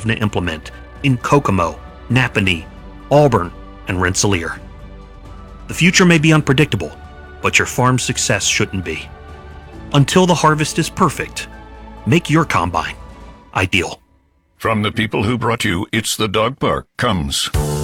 looking to implement in Kokomo, Napanee, Auburn, and Rensselaer. The future may be unpredictable, but your farm's success shouldn't be. Until the harvest is perfect, make your combine ideal. From the people who brought you It's the Dog Park comes